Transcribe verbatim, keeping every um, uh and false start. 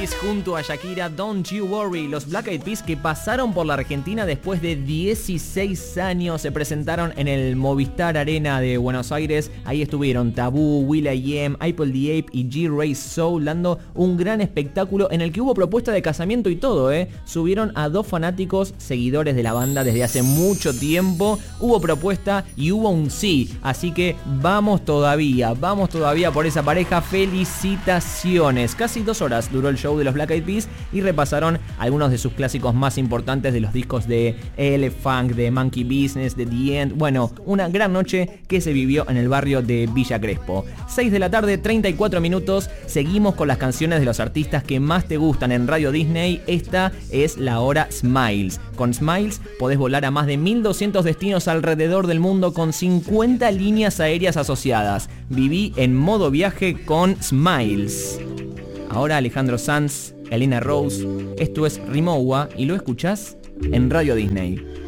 Peas junto a Shakira, Don't You Worry. Los Black Eyed Peas, que pasaron por la Argentina después de dieciséis años, se presentaron en el Movistar Arena de Buenos Aires. Ahí estuvieron Taboo, will.i.am, Apple the Ape y G-Ray Soul, dando un gran espectáculo en el que hubo propuesta de casamiento y todo, ¿eh? Subieron a dos fanáticos seguidores de la banda desde hace mucho tiempo. Hubo propuesta y hubo un sí. Así que vamos todavía, vamos todavía por esa pareja. Felicitaciones. Casi dos horas duró el show de los Black Eyed Peas y repasaron algunos de sus clásicos más importantes de los discos de Elephant, de Monkey Business, de The End. Bueno, una gran noche que se vivió en el barrio de Villa Crespo. seis de la tarde, treinta y cuatro minutos. Seguimos con las canciones de los artistas que más te gustan en Radio Disney. Esta es la hora Smiles. Con Smiles podés volar a más de mil doscientos destinos alrededor del mundo con cincuenta líneas aéreas asociadas. Viví en modo viaje con Smiles. Ahora Alejandro Sanz, Elena Rose. Esto es Rimowa y lo escuchás en Radio Disney.